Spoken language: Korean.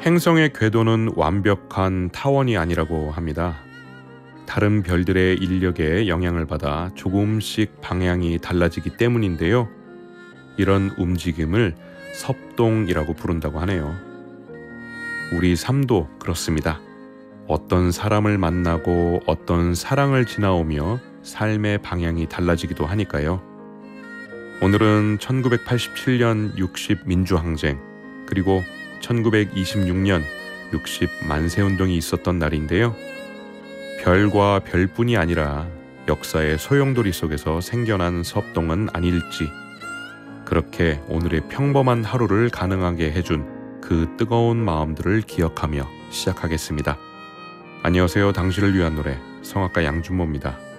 행성의 궤도는 완벽한 타원이 아니라고 합니다. 다른 별들의 인력에 영향을 받아 조금씩 방향이 달라지기 때문인데요. 이런 움직임을 섭동이라고 부른다고 하네요. 우리 삶도 그렇습니다. 어떤 사람을 만나고 어떤 사랑을 지나오며 삶의 방향이 달라지기도 하니까요. 오늘은 1987년 60 민주항쟁 그리고 1926년 60 만세운동이 있었던 날인데요. 별과 별뿐이 아니라 역사의 소용돌이 속에서 생겨난 섭동은 아닐지, 그렇게 오늘의 평범한 하루를 가능하게 해준 그 뜨거운 마음들을 기억하며 시작하겠습니다. 안녕하세요. 당신을 위한 노래 성악가 양준모입니다.